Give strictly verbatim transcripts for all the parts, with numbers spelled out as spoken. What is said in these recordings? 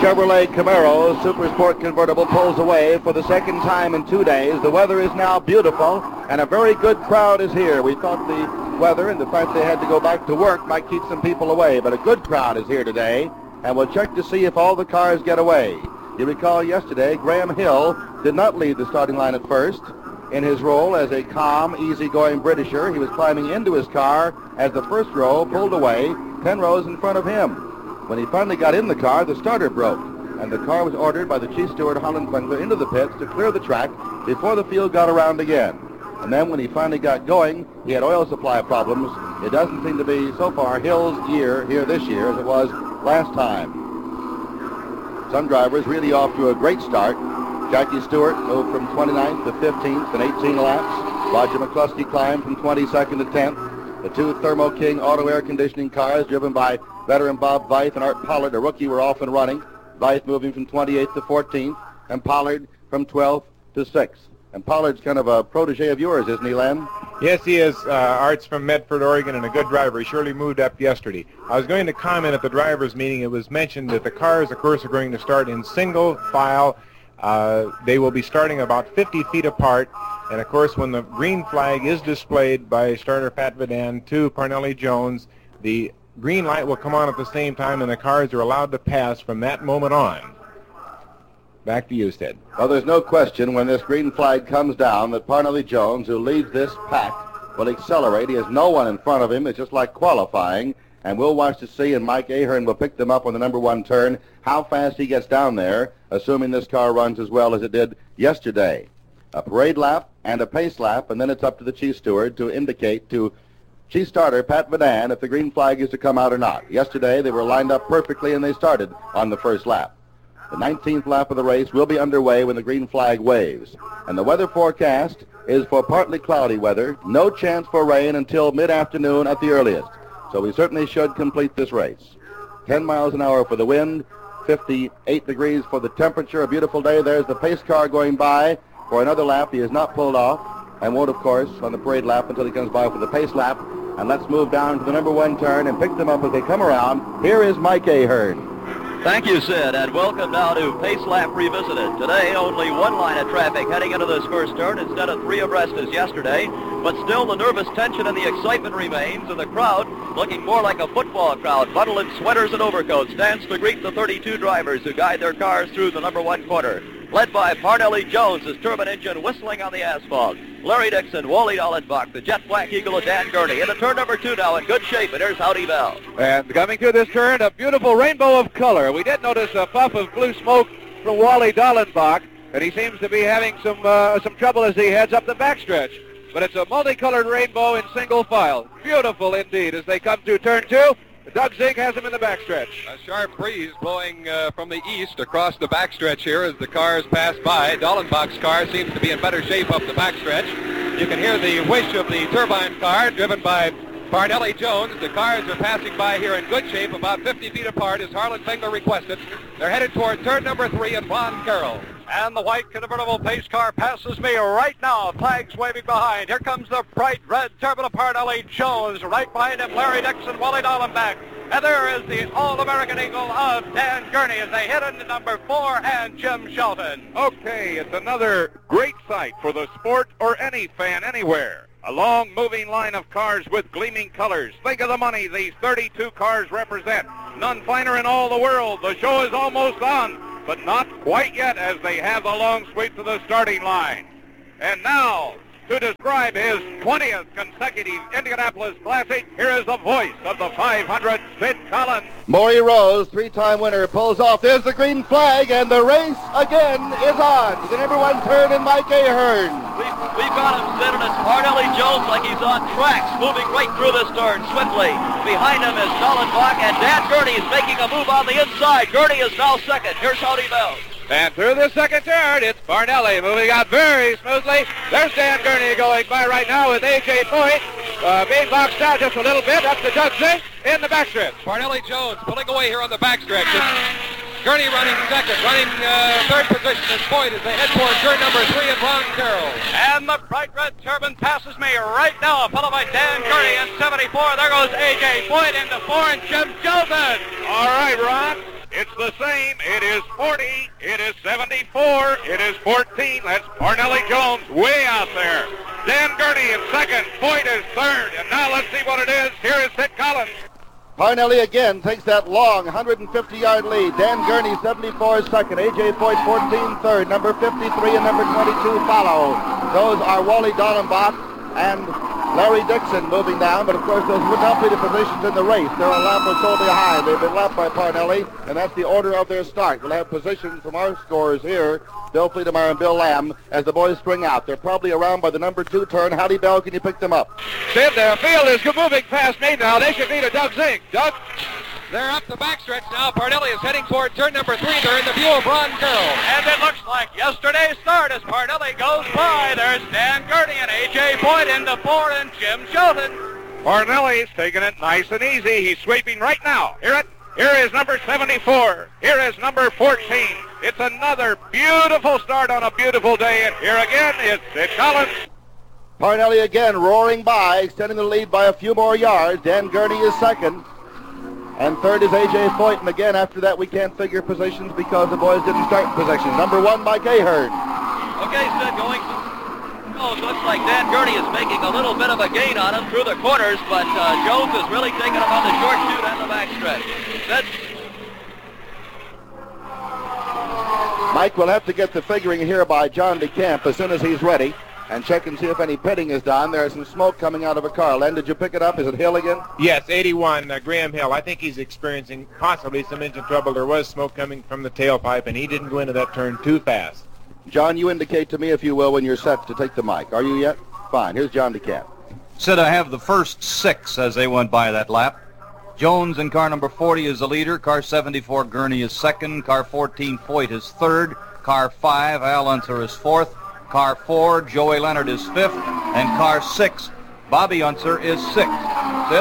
Chevrolet Camaro Super Sport convertible pulls away for the second time in two days. The weather is now beautiful, and a very good crowd is here. We thought the weather and the fact they had to go back to work might keep some people away, but a good crowd is here today, and we'll check to see if all the cars get away. You recall yesterday, Graham Hill did not lead the starting line at first. In his role as a calm, easygoing Britisher, he was climbing into his car as the first row pulled away ten rows in front of him. When he finally got in the car, the starter broke, and the car was ordered by the chief steward, Holland Fengler, into the pits to clear the track before the field got around again. And then when he finally got going, he had oil supply problems. It doesn't seem to be, so far, Hill's year here this year as it was last time. Some drivers really off to a great start. Jackie Stewart moved from twenty-ninth to fifteenth in eighteen laps. Roger McCluskey climbed from twenty-second to tenth. The two Thermo King auto air conditioning cars driven by veteran Bob Veith and Art Pollard, a rookie, were off and running. Veith moving from twenty-eighth to fourteenth, and Pollard from twelfth to sixth. And Pollard's kind of a protege of yours, isn't he, Len? Yes, he is. Uh, Art's from Medford, Oregon, and a good driver. He surely moved up yesterday. I was going to comment at the drivers' meeting. It was mentioned that the cars, of course, are going to start in single file. Uh, they will be starting about fifty feet apart. And, of course, when the green flag is displayed by starter Pat Vidan to Parnelli Jones, the green light will come on at the same time, and the cars are allowed to pass from that moment on. Back to you, Stead. Well, there's no question when this green flag comes down that Parnelli Jones, who leads this pack, will accelerate. He has no one in front of him. It's just like qualifying. And we'll watch to see, and Mike Ahern will pick them up on the number one turn, how fast he gets down there, assuming this car runs as well as it did yesterday. A parade lap and a pace lap, and then it's up to the chief steward to indicate to chief starter Pat Vidan if the green flag is to come out or not. Yesterday, they were lined up perfectly, and they started on the first lap. The nineteenth lap of the race will be underway when the green flag waves. And the weather forecast is for partly cloudy weather, no chance for rain until mid-afternoon at the earliest. So we certainly should complete this race. ten miles an hour for the wind, fifty-eight degrees for the temperature, a beautiful day. There's the pace car going by for another lap. He is not pulled off and won't, of course, on the parade lap until he comes by for the pace lap. And let's move down to the number one turn and pick them up as they come around. Here is Mike Ahern. Thank you, Sid, and welcome now to Pace Lap Revisited. Today, only one line of traffic heading into this first turn instead of three abreast as yesterday, but still the nervous tension and the excitement remains, and the crowd, looking more like a football crowd, bundled in sweaters and overcoats, stands to greet the thirty-two drivers who guide their cars through the number one corner. Led by Parnelli Jones, his turbine engine whistling on the asphalt. Larry Dixon, Wally Dallenbach, the jet black eagle of Dan Gurney. Into turn number two now in good shape, and here's Howdy Bell. And coming through this turn, a beautiful rainbow of color. We did notice a puff of blue smoke from Wally Dallenbach, and he seems to be having some uh, some trouble as he heads up the backstretch. But it's a multicolored rainbow in single file. Beautiful indeed as they come to turn two. Doug Zink has him in the backstretch. A sharp breeze blowing uh, from the east across the backstretch here as the cars pass by. Dallenbach's car seems to be in better shape up the backstretch. You can hear the whish of the turbine car driven by Parnelli Jones. The cars are passing by here in good shape, about fifty feet apart as Harlan Fengler requested. They're headed toward turn number three and Ron Carroll. And the white convertible pace car passes me right now. Flags waving behind. Here comes the bright red turban of Parnelli Jones. Right behind him, Larry Dixon, Wally Dallenbach. And there is the All-American Eagle of Dan Gurney as they hit into number four and Jim Shelton. Okay, it's another great sight for the sport or any fan anywhere. A long moving line of cars with gleaming colors. Think of the money these thirty-two cars represent. None finer in all the world. The show is almost on, but not quite yet as they have the long sweep to the starting line. And now, to describe his twentieth consecutive Indianapolis Classic, here is the voice of the five hundred, Sid Collins. Maury Rose, three-time winner, pulls off. There's the green flag, and the race again is on. The number one turn in Mike Ahern. We've, we've got him, Sid, and it's Parnelli Jones like he's on tracks, moving right through this turn swiftly. Behind him is Dallenbach, and Dan Gurney is making a move on the inside. Gurney is now second. Here's Howdy Bell. And through the second turn, it's Parnelli moving out very smoothly. There's Dan Gurney going by right now with A J Foyt uh, being boxed out just a little bit. Up to Doug Zink in the backstretch. Parnelli Jones pulling away here on the backstretch. Gurney running second, running uh, third position at Foyt as they head toward turn number three and Ron Carroll. And the bright red turban passes me right now, followed by Dan Gurney in seventy-four. There goes A J Foyt into four and Jim Shelton. All right, Ron. It's the same. It is forty. It is seventy-four. It is fourteen. That's Parnelli Jones way out there. Dan Gurney in second. Foyt is third. And now let's see what it is. Here is Sid Collins. Parnelli again takes that long one hundred fifty-yard lead. Dan Gurney, seventy-four, second. A J. Foyt, fourteen, third. Number fifty-three and number twenty-two follow. Those are Wally Dallenbach and Larry Dixon moving down, but of course those would not be the positions in the race. They're a lap or so behind. They've been lapped by Parnelli, and that's the order of their start. We'll have positions from our scores here, Bill Fleetemeyer and Bill Lamb, as the boys spring out. They're probably around by the number two turn. Howdy, Bell, can you pick them up? Sid, their field is moving past me now. They should be to Doug Zink. Doug? They're up the backstretch now. Parnelli is heading toward turn number three. They're in the view of Ron Carroll. And it looks like yesterday's start as Parnelli goes by. There's Dan Gurney and A J. Foyt in the four and Jim Shelton. Parnelli's taking it nice and easy. He's sweeping right now. Hear it? Here is number seventy-four. Here is number fourteen. It's another beautiful start on a beautiful day. And here again is Sid Collins. Parnelli again roaring by, extending the lead by a few more yards. Dan Gurney is second. And third is A J. Foyt. And again, after that, we can't figure positions because the boys didn't start in position. Number one, Mike Ahern. Okay, Sid, going. Oh, it looks like Dan Gurney is making a little bit of a gain on him through the corners, but uh, Jones is really taking him on the short shoot and the backstretch. Sid? Mike will have to get the figuring here by John DeCamp as soon as he's ready and check and see if any pitting is done. There's some smoke coming out of a car. Len, did you pick it up? Is it Hill again? Yes, eighty-one, uh, Graham Hill. I think he's experiencing possibly some engine trouble. There was smoke coming from the tailpipe, and he didn't go into that turn too fast. John, you indicate to me, if you will, when you're set to take the mic. Are you yet? Fine. Here's John DeCamp. Sid, I have the first six as they went by that lap. Jones in car number forty is the leader. Car seventy-four, Gurney is second. Car fourteen, Foyt is third. Car five, Al Unser is fourth. Car four, Joey Leonard is fifth. And car six, Bobby Unser is sixth. Sid?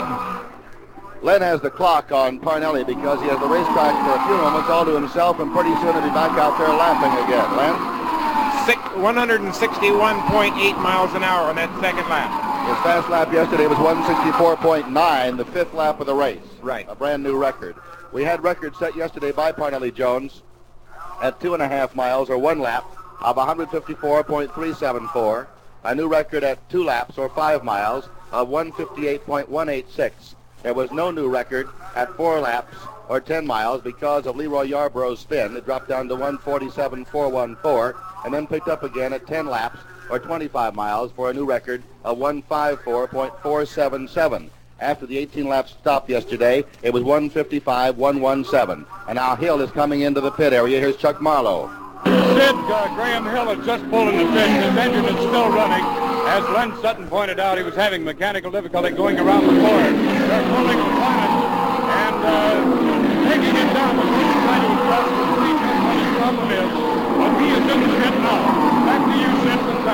Len has the clock on Parnelli because he has the racetrack for a few moments all to himself, and pretty soon he'll be back out there lapping again. Len? Six, one hundred sixty-one point eight miles an hour on that second lap. His fast lap yesterday was one sixty-four point nine, the fifth lap of the race. Right. A brand new record. We had records set yesterday by Parnelli Jones at two and a half miles, or one lap, of one fifty-four point three seven four. A new record at two laps, or five miles, of one fifty-eight point one eight six. There was no new record at four laps, or ten miles, because of Leroy Yarborough's spin. It dropped down to one forty-seven point four one four, and then picked up again at ten laps, or twenty-five miles, for a new record of one fifty-four point four seven seven. After the eighteen lap stop yesterday, it was one fifty-five point one seven. And now Hill is coming into the pit area. Here's Chuck Marlowe. Sid, uh, Graham Hill has just pulled in the pit. His engine is still running. As Len Sutton pointed out, he was having mechanical difficulty going around the corner. They're pulling the planet and uh, taking it down. We're going to try to address the speed what his problem is. But he is in the pit now. Back to you, Sid, from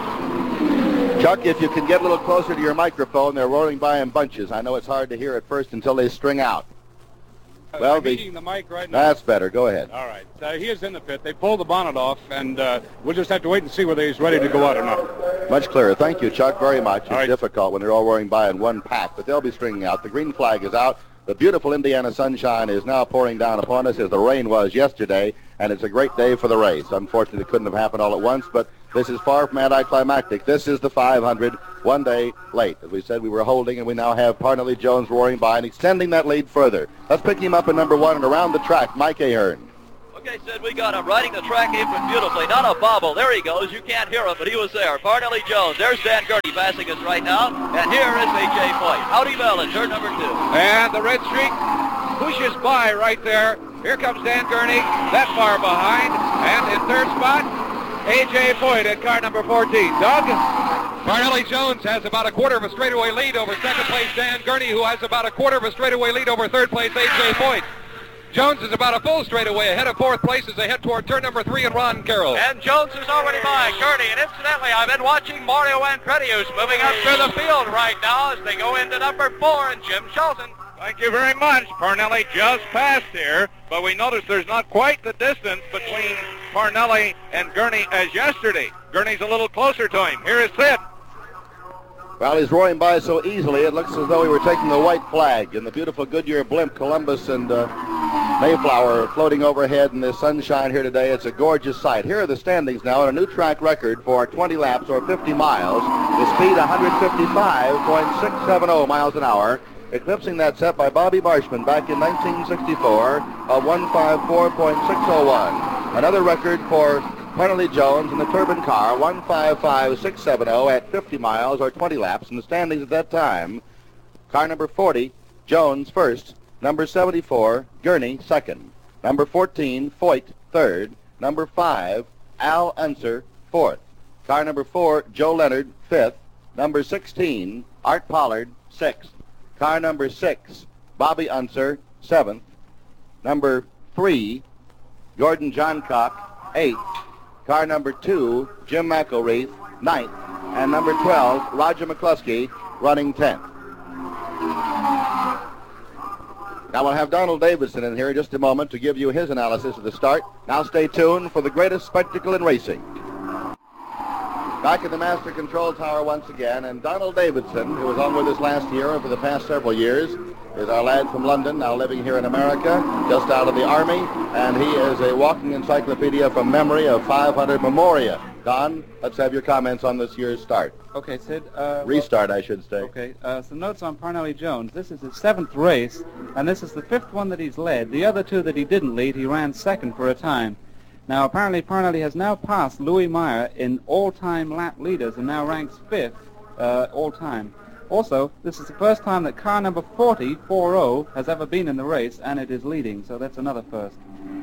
Tower. Chuck, if you can get a little closer to your microphone, they're rolling by in bunches. I know it's hard to hear at first until they string out. Well, I'm the, the mic right now. That's better. Go ahead. All right. Uh, he is in the pit. They pulled the bonnet off, and uh, we'll just have to wait and see whether he's ready to go out or not. Much clearer. Thank you, Chuck, very much. It's right. difficult when they're all roaring by in one pack, but they'll be stringing out. The green flag is out. The beautiful Indiana sunshine is now pouring down upon us as the rain was yesterday, and it's a great day for the race. Unfortunately, it couldn't have happened all at once, but this is far from anticlimactic. This is the five hundred, one day late. As we said, we were holding, and we now have Parnelli Jones roaring by and extending that lead further. Let's pick him up at number one and around the track, Mike Ahern. Okay, Sid, we got him riding the track apron beautifully. Not a bobble. There he goes. You can't hear him, but he was there. Parnelli Jones. There's Dan Gurney passing us right now. And here is A J. Foyt. Howdy Bell in turn number two. And the red streak pushes by right there. Here comes Dan Gurney, that far behind. And in third spot, A J. Foyt at car number fourteen. Doug? Parnelli Jones has about a quarter of a straightaway lead over second place Dan Gurney, who has about a quarter of a straightaway lead over third place A J. Foyt. Jones is about a full straightaway ahead of fourth place as they head toward turn number three and Ron Carroll. And Jones is already by Gurney. And incidentally, I've been watching Mario Andrettius moving up through the field right now as they go into number four and Jim Shelton. Thank you very much. Parnelli just passed here, but we notice there's not quite the distance between Parnelli and Gurney as yesterday. Gurney's a little closer to him. Here is Sid. Well, he's roaring by so easily, it looks as though he were taking the white flag in the beautiful Goodyear blimp. Columbus and uh, Mayflower floating overhead in the sunshine here today. It's a gorgeous sight. Here are the standings now, and a new track record for twenty laps or fifty miles. The speed one fifty-five point six seven zero miles an hour, eclipsing that set by Bobby Marshman back in nineteen sixty-four of one fifty-four point six oh one. Another record for Parnelli Jones in the Turbine car, one fifty-five point six seven zero at fifty miles or twenty laps. In the standings at that time, car number forty, Jones first. Number seventy-four, Gurney second. Number fourteen, Foyt third. Number five, Al Unser fourth. Car number four, Joe Leonard fifth. Number sixteen, Art Pollard sixth. Car number six, Bobby Unser seventh. Number three, Gordon Johncock eighth. Car number two, Jim McElreath ninth. And number twelve, Roger McCluskey running tenth. Now we'll have Donald Davidson in here in just a moment to give you his analysis of the start. Now stay tuned for the greatest spectacle in racing. Back in the Master Control Tower once again, and Donald Davidson, who was on with us last year and for the past several years, is our lad from London, now living here in America, just out of the Army, and he is a walking encyclopedia from memory of five hundred Memoria. Don, let's have your comments on this year's start. Okay, Sid. Uh, Restart, I should say. Okay, uh, some notes on Parnelli Jones. This is his seventh race, and this is the fifth one that he's led. The other two that he didn't lead, he ran second for a time. Now, apparently, Parnelli has now passed Louis Meyer in all-time lap leaders and now ranks fifth uh, all-time. Also, this is the first time that car number forty, forty, has ever been in the race, and it is leading, so that's another first.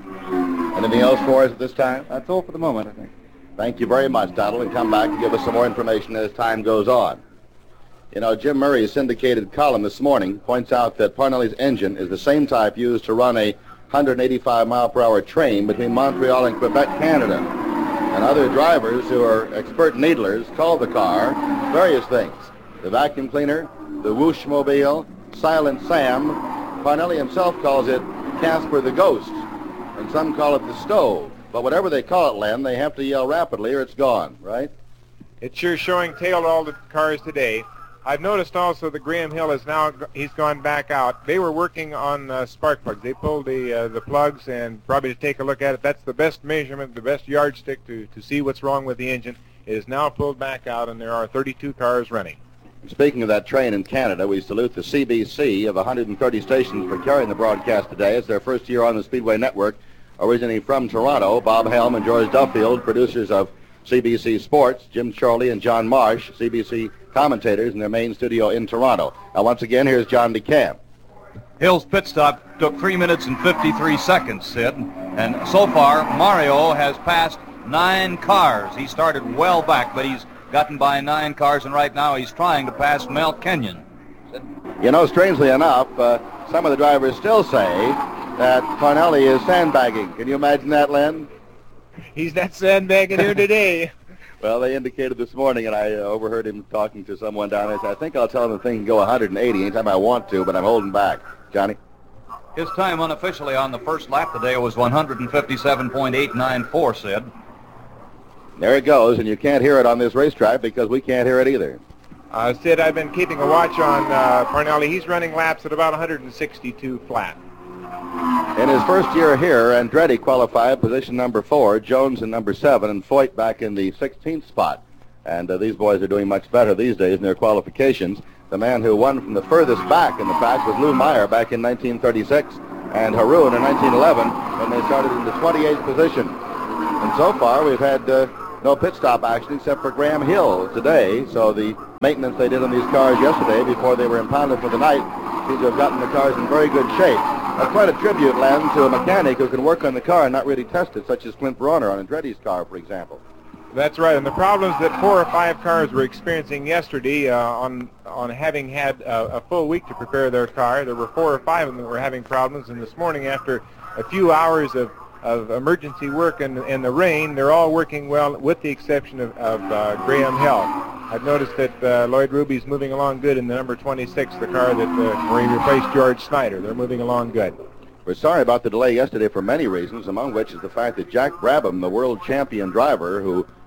Anything else for us at this time? That's all for the moment, I think. Thank you very much, Donald, and come back and give us some more information as time goes on. You know, Jim Murray's syndicated column this morning points out that Parnelli's engine is the same type used to run a one eighty-five mile per hour train between Montreal and Quebec, Canada. And other drivers who are expert needlers call the car various things. The vacuum cleaner, the whoosh-mobile, Silent Sam. Parnelli himself calls it Casper the Ghost, and some call it the stove. But whatever they call it, Len, they have to yell rapidly or it's gone, right? It's sure showing tail to all the cars today. I've noticed also that Graham Hill is now, he's gone back out. They were working on uh, spark plugs. They pulled the uh, the plugs, and probably to take a look at it, that's the best measurement, the best yardstick to, to see what's wrong with the engine. It is now pulled back out, and there are thirty-two cars running. Speaking of that train in Canada, we salute the C B C of one hundred thirty stations for carrying the broadcast today. It's their first year on the Speedway Network. Originating from Toronto, Bob Helm and George Duffield, producers of C B C Sports, Jim Chorley and John Marsh, C B C commentators in their main studio in Toronto. Now, once again, here's John DeCamp. Hill's pit stop took three minutes and fifty-three seconds, Sid. And so far, Mario has passed nine cars. He started well back, but he's gotten by nine cars, and right now he's trying to pass Mel Kenyon. Sid? You know, strangely enough, uh, some of the drivers still say that Parnelli is sandbagging. Can you imagine that, Len? He's not sandbagging here today. Well, they indicated this morning, and I uh, overheard him talking to someone down there. I said, I think I'll tell him the thing can go one eighty anytime I want to, but I'm holding back. Johnny? His time unofficially on the first lap today was one fifty-seven point eight nine four, Sid. There it goes, and you can't hear it on this racetrack because we can't hear it either. Uh, Sid, I've been keeping a watch on uh, Parnelli. He's running laps at about one sixty-two flat. In his first year here, Andretti qualified position number four, Jones in number seven, and Foyt back in the sixteenth spot. And uh, these boys are doing much better these days in their qualifications. The man who won from the furthest back in the pack was Lou Meyer back in nineteen thirty-six, and Haroon in nineteen eleven when they started in the twenty-eighth position. And so far, we've had uh, no pit stop action except for Graham Hill today, so the maintenance they did on these cars yesterday before they were impounded for the night seems to have gotten the cars in very good shape. That's quite a tribute, Len, to a mechanic who can work on the car and not really test it, such as Clint Bronner on Andretti's car, for example. That's right, and the problems that four or five cars were experiencing yesterday uh, on on having had uh, a full week to prepare their car, there were four or five of them that were having problems, and this morning after a few hours of, of emergency work in, in the rain, they're all working well with the exception of, of uh, Graham Hill. I've noticed that uh, Lloyd Ruby's moving along good in the number twenty-six, the car that uh, where he replaced George Snyder. They're moving along good. We're sorry about the delay yesterday for many reasons, among which is the fact that Jack Brabham, the world champion driver who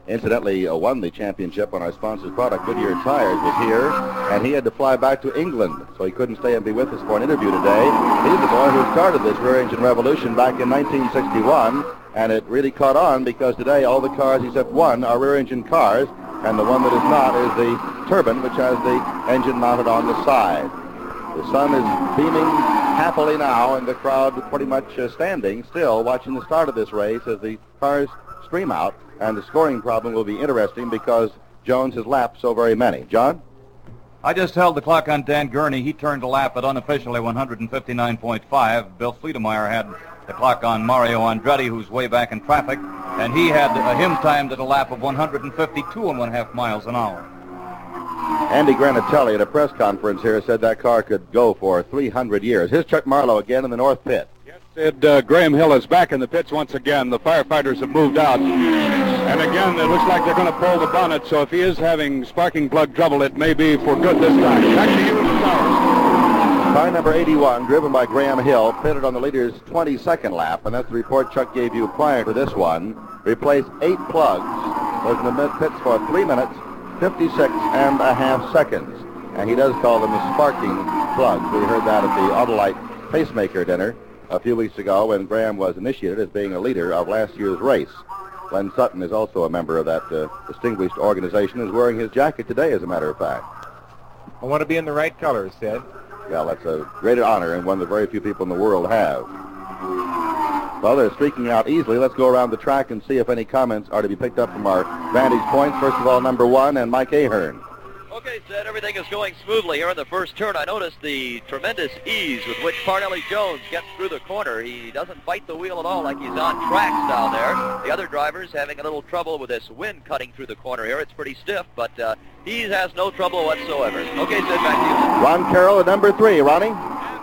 incidentally uh, won the championship on our sponsor's product, Goodyear Tires, was here, and he had to fly back to England, so he couldn't stay and be with us for an interview today. He's the boy who started this rear-engine revolution back in nineteen sixty-one, and it really caught on because today all the cars except one are rear-engine cars, and the one that is not is the turbine, which has the engine mounted on the side. The sun is beaming happily now, and the crowd pretty much uh, standing still watching the start of this race as the cars stream out, and the scoring problem will be interesting because Jones has lapped so very many. John? I just held the clock on Dan Gurney. He turned a lap at unofficially one fifty-nine point five. Bill Fleetemeyer had the clock on Mario Andretti, who's way back in traffic, and he had uh, him timed at a lap of one fifty-two and one half miles an hour. Andy Granatelli at a press conference here said that car could go for three hundred years. Here's Chuck Marlowe again in the north pit. Yes, Sid, uh, Graham Hill is back in the pits once again. The firefighters have moved out. And again, it looks like they're going to pull the bonnet, so if he is having sparking plug trouble, it may be for good this time. Back to you, Towers. Car number eighty-one, driven by Graham Hill, pitted on the leader's twenty-second lap, and that's the report Chuck gave you prior to this one. Replaced eight plugs. Was in the pits for three minutes, fifty-six and a half seconds. And he does call them the sparking plugs. We heard that at the Autolite pacemaker dinner a few weeks ago when Graham was initiated as being a leader of last year's race. Glenn Sutton is also a member of that uh, distinguished organization, is wearing his jacket today, as a matter of fact. I want to be in the right colors, Sid. Well, that's a great honor and one that very few people in the world have. Well, they're streaking out easily. Let's go around the track and see if any comments are to be picked up from our vantage points. First of all, number one and Mike Ahern. Okay, Sid, everything is going smoothly here in the first turn. I noticed the tremendous ease with which Parnelli Jones gets through the corner. He doesn't fight the wheel at all like he's on tracks down there. The other drivers having a little trouble with this wind cutting through the corner here. It's pretty stiff, but uh, he has no trouble whatsoever. Okay, Sid, back to you. Ron Carroll at number three. Ronnie?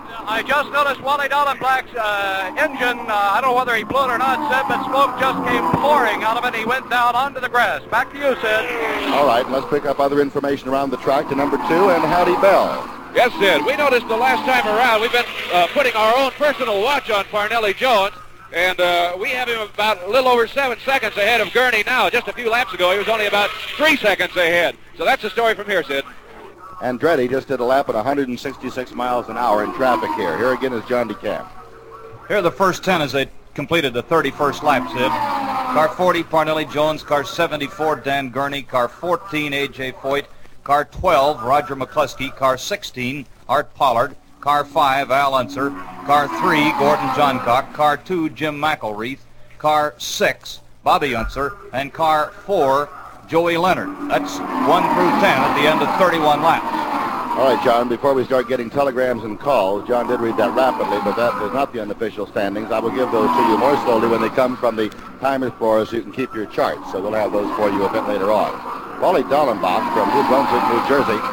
I just noticed Wally Dallenbach's uh, engine, uh, I don't know whether he blew it or not, Sid, but smoke just came pouring out of it. He went down onto the grass. Back to you, Sid. All right, let's pick up other information around the track to number two and Howdy Bell. Yes, Sid. We noticed the last time around we've been uh, putting our own personal watch on Parnelli Jones, and uh, we have him about a little over seven seconds ahead of Gurney now. Just a few laps ago, he was only about three seconds ahead. So that's the story from here, Sid. Andretti just did a lap at one sixty-six miles an hour in traffic here. Here again is John DeCamp. Here are the first ten as they completed the thirty-first lap, Sid. Car forty, Parnelli Jones. Car seventy-four, Dan Gurney. Car fourteen, A J Foyt. Car twelve, Roger McCluskey. Car sixteen, Art Pollard. Car five, Al Unser. Car three, Gordon Johncock. Car two, Jim McElreath. Car six, Bobby Unser. And car four, Joey Leonard. That's one through ten at the end of thirty-one laps. All right, John, before we start getting telegrams and calls, John did read that rapidly, but that is not the unofficial standings. I will give those to you more slowly when they come from the timers floor so you can keep your charts. So we'll have those for you a bit later on. Wally Dallenbach from New Brunswick, New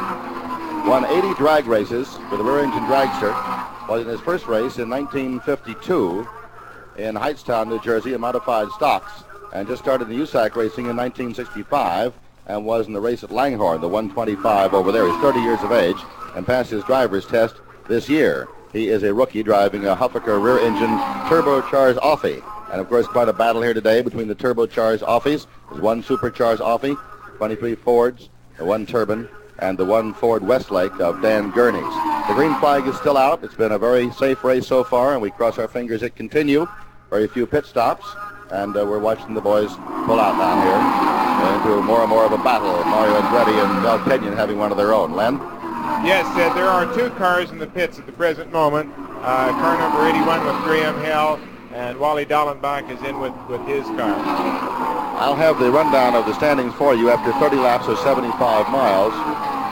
Jersey, won eighty drag races with a rear-engine dragster. Was in his first race in nineteen fifty-two in Hightstown, New Jersey, in modified stocks, and just started the U S A C racing in nineteen sixty-five and was in the race at Langhorne, the one twenty-five over there. He's thirty years of age and passed his driver's test this year. He is a rookie driving a Huffaker rear-engine turbocharged Offie. And, of course, quite a battle here today between the turbocharged Offies. There's one supercharged Offie, twenty-three Fords, the one turbine, and the one Ford Westlake of Dan Gurney's. The green flag is still out. It's been a very safe race so far, and we cross our fingers it continue. Very few pit stops. And uh, we're watching the boys pull out down here into more and more of a battle. Mario Andretti and Mel Kenyon having one of their own. Len? Yes, uh, there are two cars in the pits at the present moment. Uh, car number eighty-one with Graham Hill, and Wally Dallenbach is in with, with his car. I'll have the rundown of the standings for you after thirty laps of seventy-five miles.